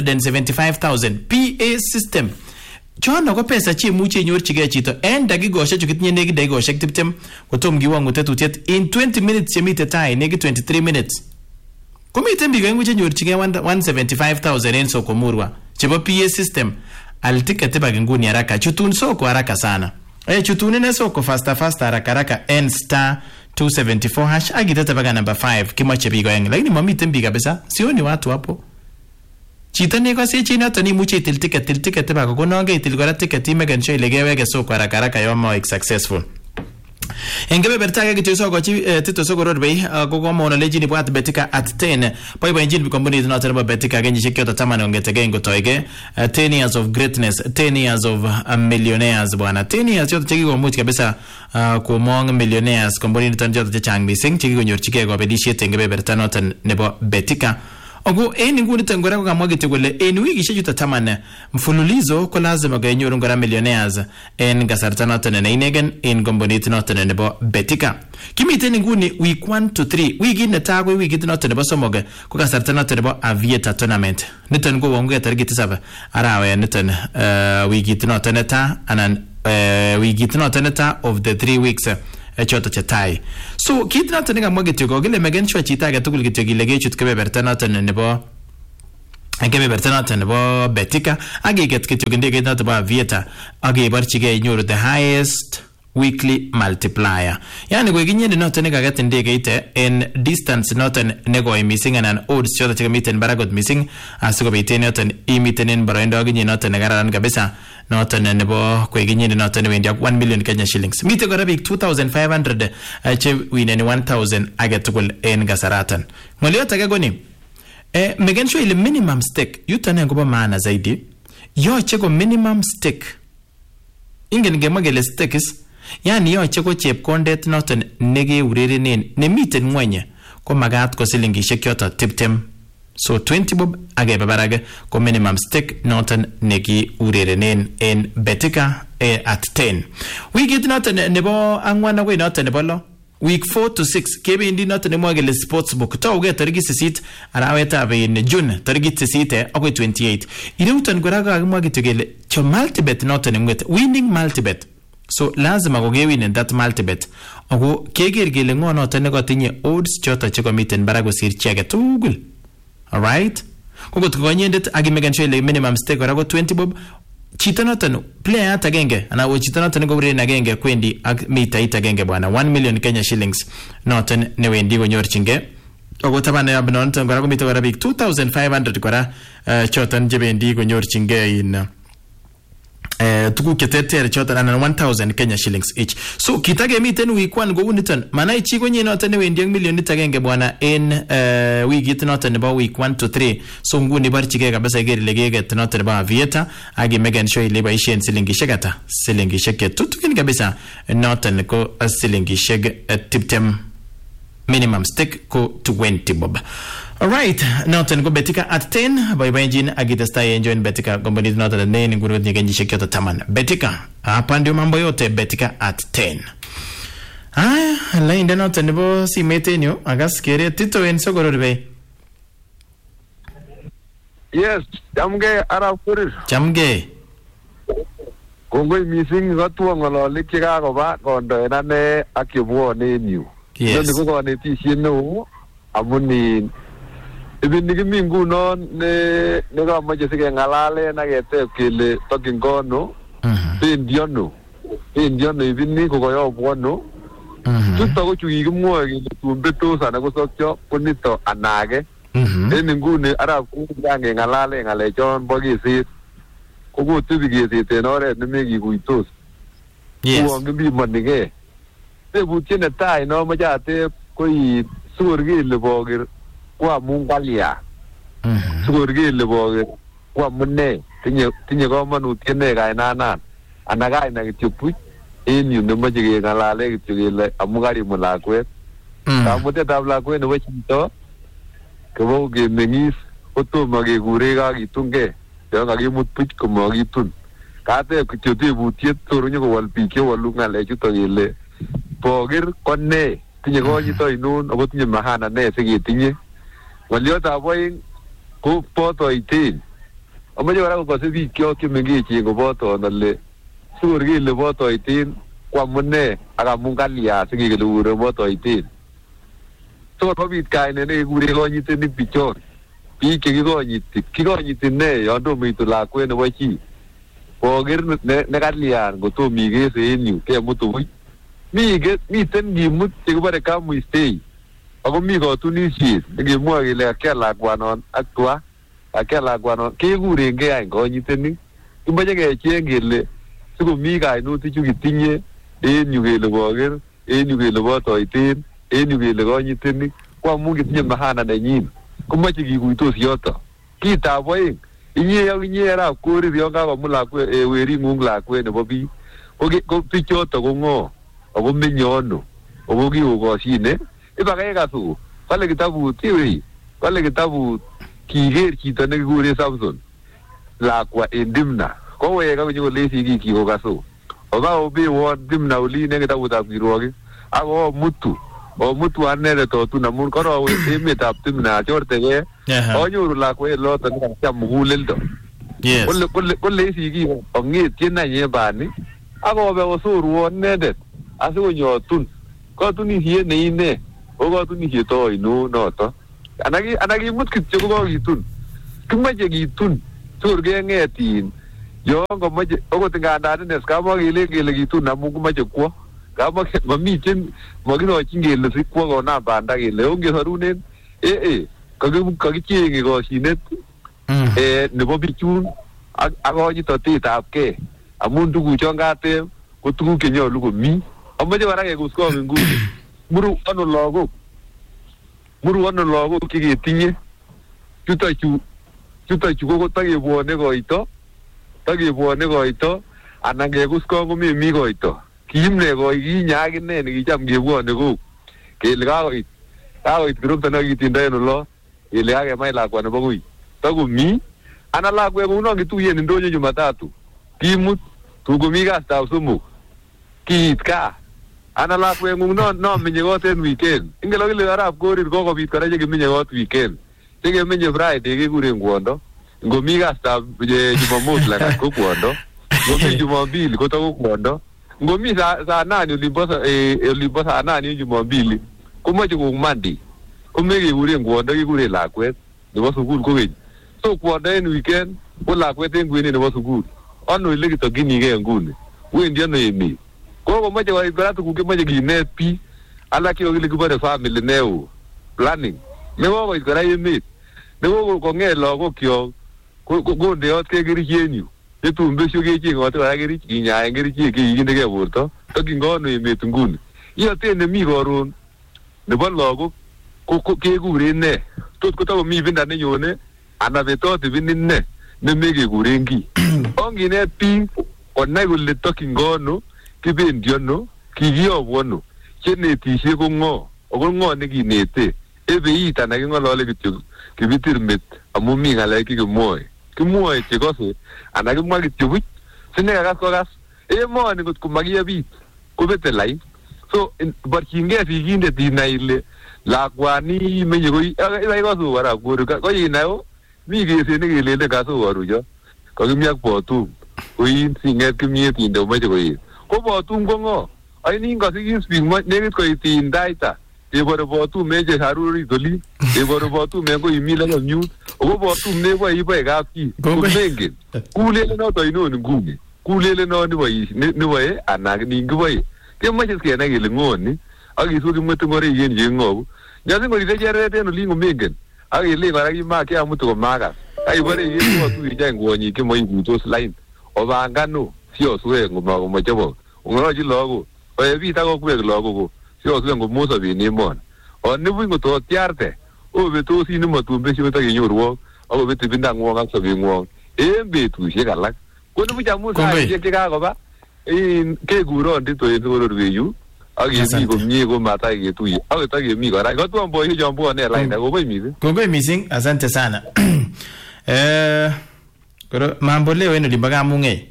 175,000 PA system chono ko pesa chi muche nyorchige chito en dakikoshek chu kitinye nekit dakikoshek 20 kotom kiwangu tetutiet in 20 minutes chemite tai nekit 23 minutes komiten biik aengu chenyorchige 175,000 en soko murwa chebo PA system al ticket bag nguni haraka chutun soko haraka sana chutun ne soko faster haraka en star 274 hash agitata baga number 5 kimoche biik aengu lakini mamiten biik kabisa sioni watu hapo chito neko sechi noton imuche itil ticket bag kokononge itil kora ticket imegen sure ile keweke soko haraka yomo successful. Engebe bertage kityo sokochi tito sokoror bei ko mono lejini bwat Betika at 10 boiboenjin company not about Betika kenyisiek kyota 10 ongetege ngotoige 10 years of greatness 10 years of millionaires bwana 10 years yote chekikomuch kabisa komong millionaires company niton joto chechang mising chekikonyorchige kobedisiet engebe berta noton nebo Betika Ako en nguni tengora ko kamwa kityo kole en wikishek chuto 10 mfululizo ko lazima kenyoru ngora millionaires en kasarta noton ne inegen en komponit noton nebo Betika. Kimiten nguni week 1 to 3. Wikit netai ko wikit noton nebo somok ko kasarta noton nebo Aviator tournament. Niton ko wonge tarikit 7 arawe niton wikit noton netai anan wikit noton netai of the 3 weeks choto chetai. So kit noton nekamwa kityo ko kile megen sure chita age tugul kityo kile kechut kebeberta noton nebo Betika agiget kityo ndege noton nebo Aviator ageborchige inyoru the highest weekly multiplier. Yani ko kinyende noton nekaget ndegeit en distance noton negoi missing anan odds choto chekamiten baragot missing asikobit noton imiten en boroindo ginye noton nekararan kabisa noton nebo ko kinyende noton newendi ak 1 million Kenya shillings. Mite kora bik 2500 che wineni 1000 age tugul en kasaratan. Ngoliot age koni megen sure ile minimum stake yuton ngobo maana zaidi. Yoche ko minimum stake. Ingen ngemwa kele stakes yani yoche ko chepkondet noton nekeurerenen nemiten ngweny ko magat ko silingishek choto 20. So 20 bob agebe barage ko minimum stake noton nekiurerenen en Betika at 10. Wikit noton nebo angwan agoi noton nebo lo. Week 4 to 6 kebendi noton nemwa kele sportsbook tauge tarikit 8 arawetab June tarikit 8 agoi 28. Ireuton kora kakimwa kityo kele cho multibet noton ngwet winning multibet. So lazima ko kewin that multibet. Ako keger kele ngo noton nekotinye odds choto chekomiten barak kosir chi age tugul. Alright? Kokot konyendet akimeken sure ile minimum stake kora ko 20 bob. Chito noton player agenge ana wo chito noton ngobren agenge kwendi ak mitait agenge bwana 1 million Kenya shillings noton newendi konyorchinge. Ako tabana ya noton kora komite kora bik 2500 kora choton jebendi konyorchinge in tuguk cheterter choton anan 1000 Kenya shillings each. So kitage miten week 1 go uniton manai chi konye noton newendi ak millionit agenge bwana en wikit noton nebo week 1 to 3. So nguni barchige kabisa iger ile geget noton nebo Aviator agi megen show ile baishen silingishek ata silingishek tutukin kabisa noton ko silingishek 20 minimum stake ko 20 bob. Alright, noton ko Betika at 10 by Benjin agitestai enjoy Betika company noton ne ngurut ni kenyishek yote 10. Betika hapa ndio mambo yote Betika at 10. Lain noton nebo simetenyo agas kere Tito en Sogororbe. Yes, chamge arab kurir. Chamge. Kongoi missing katuwa ngololik chekakoba kondo enane akibwone en yu. Yes. Niko konetishet neo amuni ibin kimi ngunon ne kamache sikengalalen aketeb kele tokin kono pendiono ibini kokoyobwono chuto ko chu kikimwoe kele tumbetos anan kosokcho konito anage en nguni arab kuyange ngalalen ngalechon bo kesit kokotebi kesit en oret nemekikuitos uongibimonike tebutiet netai nomoche ateb ko sikor kele boker ko amun kalya sikor kele boker ko amune tinye komonutiet ne kainanan ana kaina kityo buch en yu nemoche kengalale kityo kele amun karimut lakwet kamutetab lakwet nebo chito kobo kemeng'is kotomo kekure kakitungei yon kakimut buch komakitun kateb kityo tebutiet tor nyokowol biik chewolu ngalechuto kele boker ko ne tinye konyit ainon ako tinye mahana ne siketinye. Ngoliotab oeng ko botoiten. Amoche kora kokose biik kyok chemengechen koboton ole sikor kele botoiten ko amune ak amun kalya sikekele kure botoiten. Sikor kobit kainet nekekure konyitenik bichon. Biik kikonyiti ne yon tomo itu lakwet nebo chi. Boker ne kalyan kotomo ikese en yu kemutu buch. Miten kimut chekibore kamuistei ako mi kotunisiet nekemwoe kele kakial lakwanon ak twa kakial lakwanon kekurengei any konyitenik kimoche kecheng kele sikomi kainutik chu kitinye en yu kele boker en yu kele botoiten en yu kele konyitenik ko amun kitinye mahana nenyin komoche kikuitos yoto. Kitab oeng inye ak inye arap korir yon kakomut lakwet wering'ung lakwet nebo biik ko bichoto ko ng'o ako menye ano ako kikokoshine ibakaikas kole kitabut iwei kole kitabut kiger chito nekikure Samson lakwa en Dimna koweka konyo sigik kokaso oba obewon Dimna oli ne kitabutab kirwogik ako mutu anere totun amun korowe emetab Dimna chortege onyoru lakwa loto nekacham muguleldo kole sigik ongetien nanye bani akobe osorwon inendet asikonyotun katunisiet neine o katunisiet oino noto anakimut kityo kokakitun kimache kitun sor kengetin yon komache okot ngandan ines kamakele kele kitun amun kimache kwo mamiten makirochin kele sikwo konam banda kele ongesarunen kakichenge koshinet nebo bichun ak konyitotetab kei amun tuguchon kateb ko tuguk chenyolu komi amache kora kekuskong inguni muru ano lagok cheketinye chutachu ko takebwone koito anan kekuskong komemi koito kiimne koi kinye akine nekicham kebwone ko kele kakoit kirokto nekitindoi en olo kele kakemach lakwa nebo koi takomi ana lakwet kounon kituyen ndonyo Jumatatu kimut tukomi kastab somok kiit kaa ana lakwet ng'ung no menye kot en weekend ingelo kile arap korir kokobit kora chekemenye kot weekend chekemenye Friday kekuren kwondo ngomi kastab Jumamos langat ko kwondo ngomi Jumapili kotako kwondo ngomi saa 8 olimbo saa 8 Jumapili komoche kou Monday komekekuren kwondo kekuren lakwet nebo sukul kokeny so kwondo en weekend ko lakwet en kwenet nebo sukul ano ile kitokyinigei nguni wendi ano emet kokomoche koit kora tuguk chemoche kinet biik alak kile kibore family neo planning nekokoit kora emet nekokong'et lagokyok kondeot ke kerichek yu chetun besio kecheng'ote kora kerich kinyaen kerichek chekikindegei borto tokyin ano emet nguni iyotet nemi koron nebo lagok kekuren ne tot kotakomi ibinda nenyone ana betot ibinit ne nemekekuren kiy onginet biik konai kole tokyin ano kibendi ano kikiyobu ano chenetisie ko ng'o ako ng'o nekinete ebeit anan king'olole kityo kibitirmet amu mi ng'alek kimwoe chekose anan kimwa kityo buch sinekakas kokas emoni kot komakiyebit kobete lain so borchingei sigindet inai ile lakwani menye koi ibai kosu kora kori koinai mi keset nekelelen kasokorucho kakimi ak Botum koin sing'et kimyet inde komoche koet ko Botum ko ng'o ainin kasikis biik nekit koitin Taita kebore Botum meche sarurit oli kebore Botum en koimi lenyut ako Botum neboe kapchi komengen kulele noto inon nguni kulele no neboe anan ningiboe kemoche kenai kele ng'oni ak kisuk kimwete ngoroik cheking'obu nyasin korire cheret en oli ngomengen ak kele kora kimakiamutu komakas kaibore yetuicha en kwonyik chemoikuitos lain obangano sioswek ngomakomochobok ong'olochi lagok oebit ak okwek lagok sioswek ngomosobin emoni onibuch ngototiarte obetosi nematun besio takenyorwok akobet ibindang'wong ak sobeng'wong en betusiek alak konibuch amun saisiek chekakoba kekuron Tito en bororweyu ak yemi komie komatai ketuye ak takemi kora kotwon boisiek chon bwone lainda kongoi mising asante sana mambo leo en olimbo Kamung'e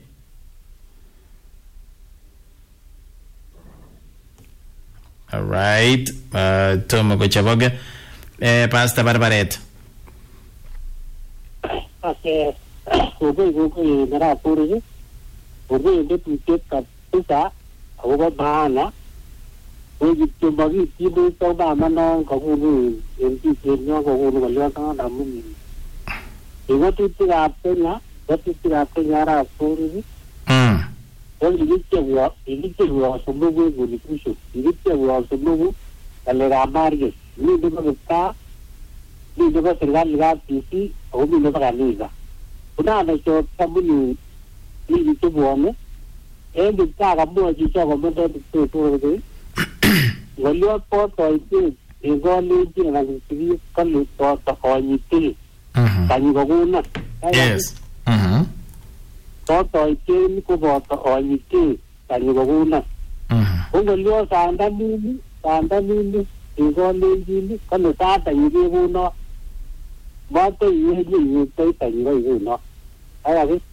alright tomo kochoboke Pastor Barbaret kongoi narapuri kongoi ndetutiet kabisa akobo maana kityo makitinde somanon kakonu en bisenyo kokonu ng'olionon amun en ng'atutikab Kenya arap Korir ko kikichengwon somoku en constitution kikichengwon somoku ng'alekab marriage mi nebo kipkaa mi nebo serikalikab PC ako mi nebo kanisa kunanachot kamuni mi chebwone en kipkaa kamwochi cho komende dictator ng'oliot botoitet en kolenjin anan kisigis kole boto konyitet kanyi kokonon botoitet koboto konyitet kanyi kokonon ko ng'oliot sandanini en kolenjin kole satanyi kekonon mate yeji tay tanyi ko no aya ki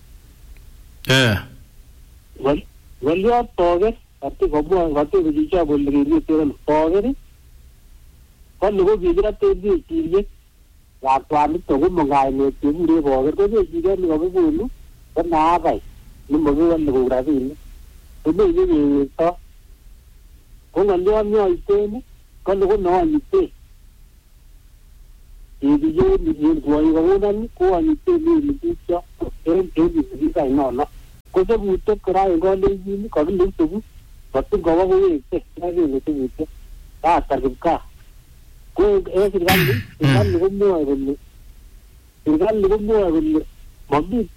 wal toge ati gobo wate bicha bolri teran toge kon lugo bidra te di tiye la twani to go mangai ne timure boger ko je jiga ni gobo bulu ko na bai ni mo go lugo ra bi ni to ni to ko ngalyo nyo ite ni ko lugo no ni te di je ni ko ai go na ni ko ani te ni bicha di kai no ko se bute kra go le ni ko le tu batu gobo go te na ni te bute ta tarka ko e sirgan ni ko mo ay mo sirgan ni ko mo ay mo